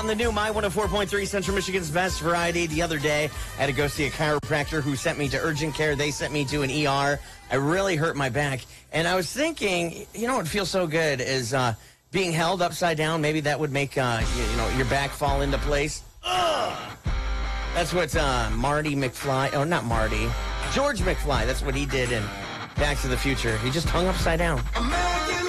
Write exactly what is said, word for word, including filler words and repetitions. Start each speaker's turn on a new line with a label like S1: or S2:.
S1: On the new My one oh four point three Central Michigan's Best Variety the other day, I had to go see a chiropractor who sent me to urgent care. They sent me to an E R. I really hurt my back. And I was thinking, you know what feels so good is uh, being held upside down. Maybe that would make uh, you, you know your back fall into place. Ugh! That's what uh, Marty McFly, oh, not Marty, George McFly, that's what he did in Back to the Future. He just hung upside down.